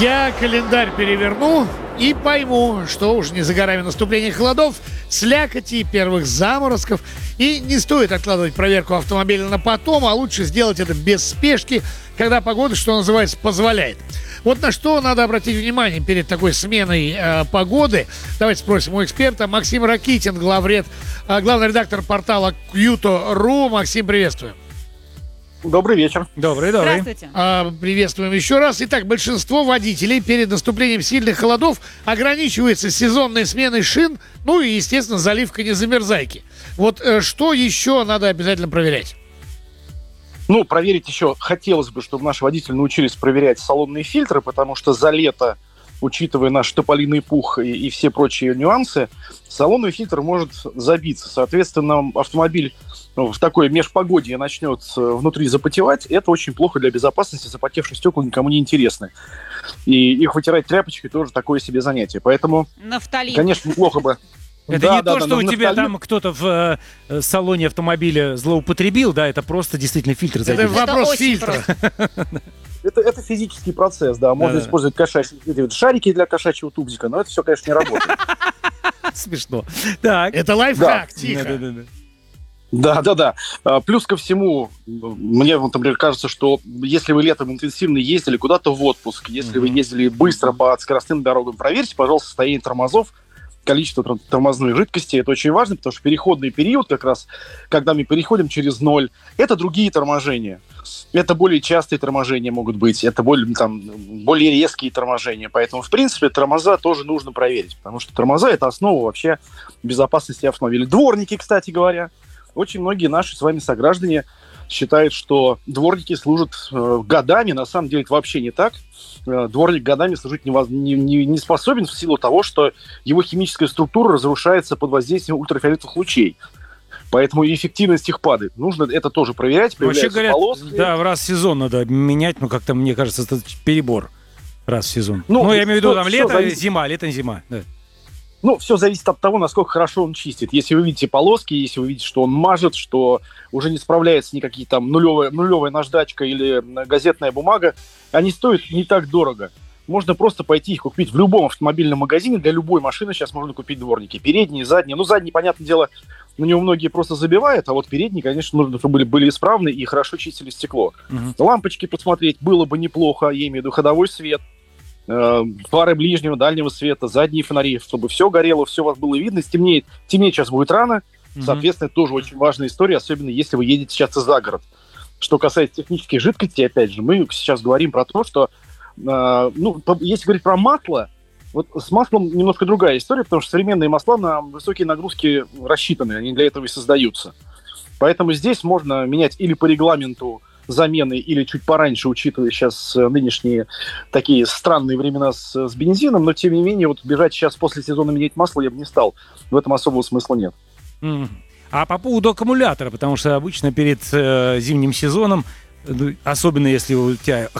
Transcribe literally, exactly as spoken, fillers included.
Я календарь переверну и пойму, что уж не за горами наступление холодов, слякоти и первых заморозков. И не стоит откладывать проверку автомобиля на потом, а лучше сделать это без спешки, когда погода, что называется, позволяет. Вот на что надо обратить внимание перед такой сменой э, погоды. Давайте спросим у эксперта. Максим Ракитин, главред, э, главный редактор портала кьюто точка ру. Максим, приветствуем. Добрый вечер. Добрый, добрый. Здравствуйте. А, приветствуем еще раз. Итак, большинство водителей перед наступлением сильных холодов ограничивается сезонной сменой шин, ну и, естественно, заливкой незамерзайки. Вот э, что еще надо обязательно проверять? Ну, проверить еще хотелось бы, чтобы наши водители научились проверять салонные фильтры, потому что за лето, учитывая наш тополиный пух и, и все прочие нюансы, салонный фильтр может забиться. Соответственно, автомобиль ну, в такое межпогодье начнет внутри запотевать. Это очень плохо для безопасности. Запотевшие стекла никому не интересны. И их вытирать тряпочкой тоже такое себе занятие. Поэтому, Нафталин. конечно, неплохо бы... Это да, не да, то, да, что да, у тебя нафталин. там кто-то в э, салоне автомобиля злоупотребил, да, это просто действительно фильтр Это забит. вопрос очень фильтра. Это, это физический процесс, да. Можно Да. использовать кошачьи, эти вот шарики для кошачьего тубзика, но это все, конечно, не работает. Смешно. Так. Это лайфхак, тихо. Да-да-да. Да, да, да. А, Плюс ко всему, мне, вот, например, кажется, что если вы летом интенсивно ездили куда-то в отпуск, если вы ездили быстро по скоростным дорогам, проверьте, пожалуйста, состояние тормозов, количество тор- тормозной жидкости. Это очень важно, потому что переходный период, как раз, когда мы переходим через ноль, это другие торможения. Это более частые торможения могут быть, это более, там, более резкие торможения. Поэтому, в принципе, тормоза тоже нужно проверить, потому что тормоза – это основа вообще безопасности автомобиля. Дворники, кстати говоря. Очень многие наши с вами сограждане считают, что дворники служат э, годами. На самом деле это вообще не так. Э, дворник годами служить невоз... не, не, не способен в силу того, что его химическая структура разрушается под воздействием ультрафиолетовых лучей. Поэтому и эффективность их падает. Нужно это тоже проверять. Вообще Появляются говорят, полоски. да, в раз в сезон надо менять, но как-то, мне кажется, это перебор. Раз в сезон. Ну, Ну, я имею в виду, всё- там, всё лето, зависит. зима, лето, зима. Да. Ну, все зависит от того, насколько хорошо он чистит. Если вы видите полоски, если вы видите, что он мажет, что уже не справляется никакие там нулевая, нулевая наждачка или газетная бумага, они стоят не так дорого. Можно просто пойти их купить в любом автомобильном магазине. Для любой машины сейчас можно купить дворники. Передние, задние. Ну, задние, понятное дело, на него многие просто забивают, а вот передние, конечно, нужно, чтобы были, были исправны и хорошо чистили стекло. Мгм. Лампочки посмотреть было бы неплохо, я имею в виду ходовой свет, э, фары ближнего, дальнего света, задние фонари, чтобы все горело, все у вас было видно. Стемнеет, темнеть сейчас будет рано, Мгм. соответственно, это тоже очень важная история, особенно если вы едете сейчас за город. Что касается технических жидкостей, опять же, мы сейчас говорим про то, что, э, ну, по- если говорить про масло, вот с маслом немножко другая история, потому что современные масла на высокие нагрузки рассчитаны, они для этого и создаются. Поэтому здесь можно менять или по регламенту замены, или чуть пораньше, учитывая сейчас э, нынешние такие странные времена с, с бензином, но тем не менее, вот бежать сейчас после сезона менять масло я бы не стал. В этом особого смысла нет. Мгм. А по поводу аккумулятора, потому что обычно перед э, зимним сезоном, ну, особенно если у тебя